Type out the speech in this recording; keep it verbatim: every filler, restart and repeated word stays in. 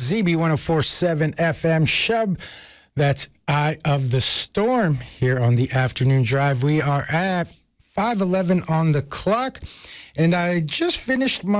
Z B one oh four point seven F M. Shub, that's Eye of the Storm here on the afternoon drive. We are at five eleven on the clock, and I just finished my